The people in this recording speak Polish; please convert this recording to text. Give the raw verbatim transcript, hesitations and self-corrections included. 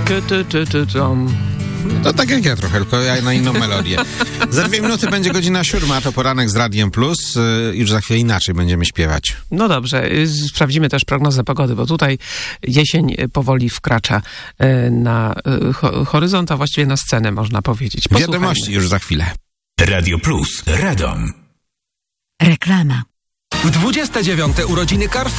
Ty, ty, ty, ty, tom. To tak jak ja trochę, tylko ja na inną melodię. Za dwie minuty będzie godzina siódma, to poranek z Radiem Plus. Już za chwilę inaczej będziemy śpiewać. No dobrze, sprawdzimy też prognozę pogody, bo tutaj jesień powoli wkracza na horyzont, a właściwie na scenę, można powiedzieć. Posłuchajmy. Wiadomości już za chwilę. Radio Plus, Radom. Reklama. W dwudzieste dziewiąte urodziny Carrefour